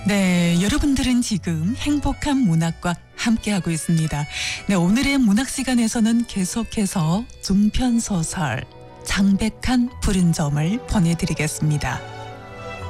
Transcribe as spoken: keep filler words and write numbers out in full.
네, 여러분들은 지금 행복한 문학과 함께하고 있습니다. 네, 오늘의 문학 시간에서는 계속해서 중편소설 장백한 푸른 점을 보내드리겠습니다.